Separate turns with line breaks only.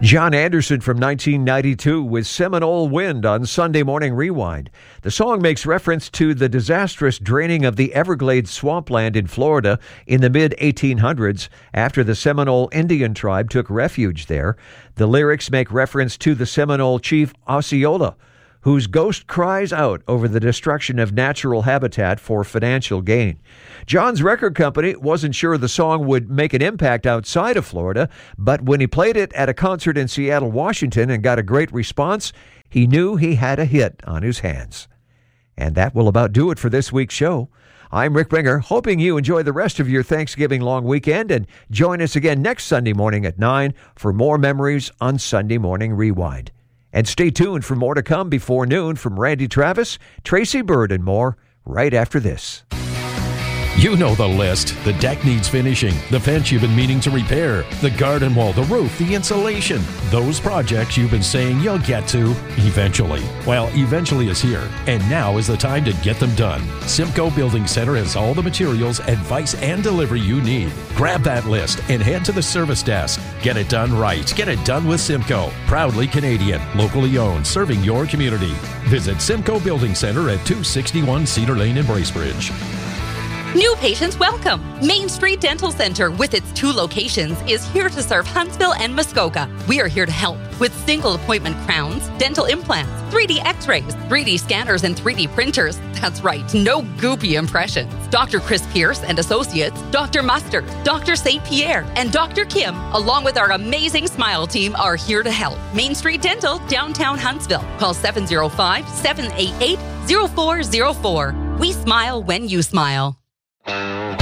John Anderson from 1992 with Seminole Wind on Sunday Morning Rewind. The song makes reference to the disastrous draining of the Everglades swampland in Florida in the mid-1800s after the Seminole Indian tribe took refuge there. The lyrics make reference to the Seminole chief Osceola, whose ghost cries out over the destruction of natural habitat for financial gain. John's record company wasn't sure the song would make an impact outside of Florida, but when he played it at a concert in Seattle, Washington, and got a great response, he knew he had a hit on his hands. And that will about do it for this week's show. I'm Rick Bringer, hoping you enjoy the rest of your Thanksgiving long weekend, and join us again next Sunday morning at 9 for more memories on Sunday Morning Rewind. And stay tuned for more to come before noon from Randy Travis, Tracy Bird, and more right after this.
You know the list. The deck needs finishing. The fence you've been meaning to repair. The garden wall, the roof, the insulation. Those projects you've been saying you'll get to eventually. Well, eventually is here, and now is the time to get them done. Simcoe Building Center has all the materials, advice, and delivery you need. Grab that list and head to the service desk. Get it done right. Get it done with Simcoe. Proudly Canadian, locally owned, serving your community. Visit Simcoe Building Center at 261 Cedar Lane in Bracebridge.
New patients welcome. Main Street Dental Center, with its 2 locations, is here to serve Huntsville and Muskoka. We are here to help with single appointment crowns, dental implants, 3D x-rays, 3D scanners, and 3D printers. That's right, no goopy impressions. Dr. Chris Pierce and Associates, Dr. Mustard, Dr. St. Pierre, and Dr. Kim, along with our amazing Smile team, are here to help. Main Street Dental, downtown Huntsville. Call 705-788-0404. We smile when you smile.